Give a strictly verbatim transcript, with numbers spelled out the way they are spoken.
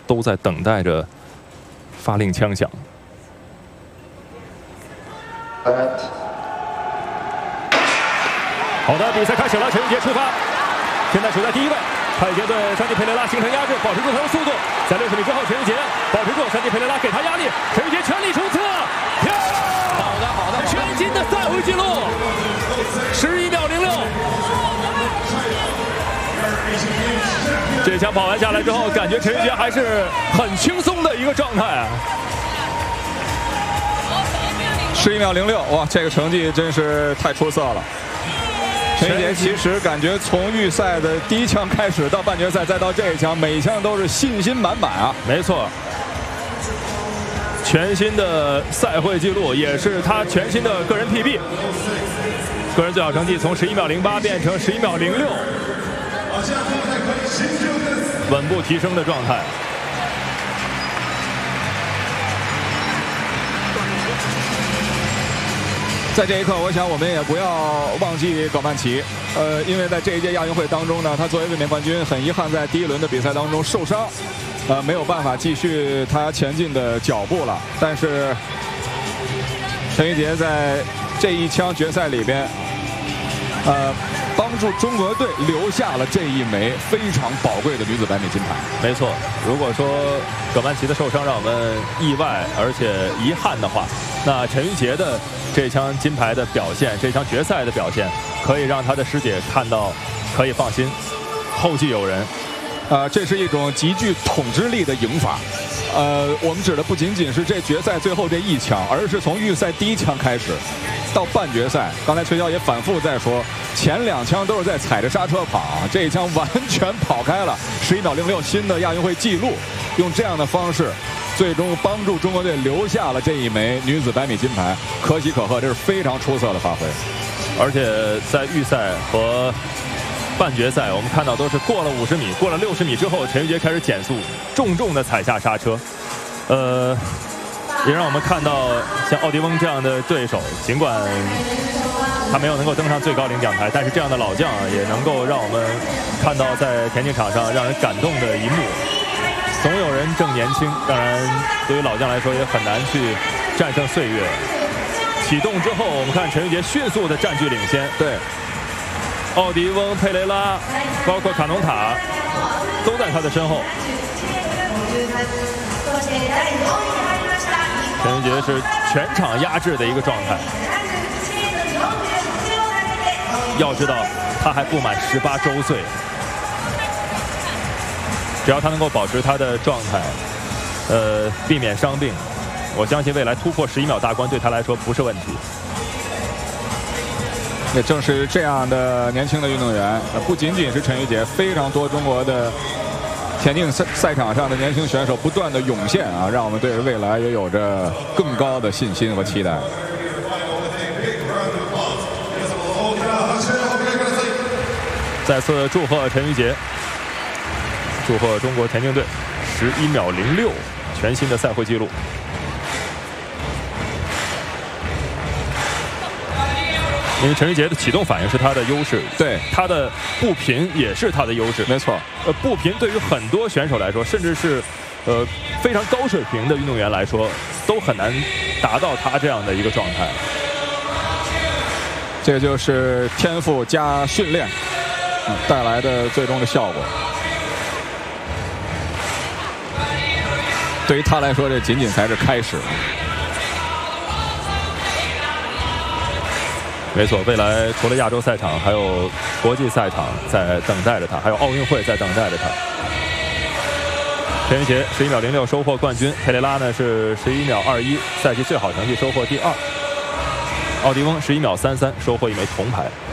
都在等待着发令枪响。好的，比赛开始了，陈玉洁出发，现在处在第一位。太极对山地佩雷拉形成压制，保持住他的速度。在六十米之后，陈玉洁保持住，山地佩雷拉给他压力，陈玉洁全力冲刺，漂亮！好的，好的，全新的赛会纪录，十一秒零六。这枪跑完下来之后，感觉陈玉洁还是很轻松的一个状态啊。 十一秒零六，哇，这个成绩真是太出色了。陈玉洁其实感觉从预赛的第一枪开始到半决赛，再到这一枪，每一枪都是信心满满啊！ 没错，全新的赛会纪录，也是他全新的个人 P B， 个人最好成绩从十一秒零八变成十一秒零六，稳步提升的状态。 在这一刻，我想我们也不要忘记葛曼棋，呃，因为在这一届亚运会当中呢，他作为卫冕冠军，很遗憾在第一轮的比赛当中受伤，呃，没有办法继续他前进的脚步了。但是陈玉洁在这一枪决赛里边，呃，帮助中国队留下了这一枚非常宝贵的女子百米金牌。 没错，如果说葛曼棋的受伤让我们意外而且遗憾的话，那陈玉洁的这枪金牌的表现，这场决赛的表现，可以让他的师姐看到，可以放心，后继有人。 呃，这是一种极具统治力的赢法。呃，我们指的不仅仅是这决赛最后这一枪，而是从预赛第一枪开始，到半决赛。刚才崔潇也反复在说，前两枪都是在踩着刹车跑，这一枪完全跑开了，十一秒零六新的亚运会纪录，用这样的方式。最终帮助中国队留下了这一枚女子百米金牌，可喜可贺，这是非常出色的发挥。 而且在预赛和半决赛，我们看到都是过了五十米，过了六十米之后，陈玉洁开始减速，重重的踩下刹车。呃，也让我们看到像奥迪翁这样的对手，尽管他没有能够登上最高领奖台，但是这样的老将也能够让我们看到在田径场上让人感动的一幕。总有人正年轻，当然对于老将来说也很难去战胜岁月。启动之后，我们看陈玉洁迅速的占据领先。 对， 奥迪翁、佩雷拉，包括卡农塔，都在他的身后。陈玉洁是全场压制的一个状态。要知道，他还不满十八周岁。只要他能够保持他的状态，呃，避免伤病，我相信未来突破十一秒大关对他来说不是问题。 也正是这样的年轻的运动员，不仅仅是陈玉洁，非常多中国的田径赛赛场上的年轻选手不断的涌现啊，让我们对未来也有着更高的信心和期待。 再次祝贺陈玉洁。祝贺中国田径队十一秒零六全新的赛会纪录。因为陈玉洁的启动反应是他的优势， 对他的步频也是他的优势， 没错。 呃，步频对于很多选手来说，甚至是呃非常高水平的运动员来说，都很难达到他这样的一个状态。 这就是天赋加训练带来的最终的效果。对于他来说，这仅仅才是开始。 没错，未来除了亚洲赛场，还有国际赛场在等待着他，还有奥运会在等待着他。陈玉洁十一秒零六收获冠军，佩雷拉呢是十一秒二一，赛季最好成绩收获第二。奥迪翁十一秒三三收获一枚铜牌。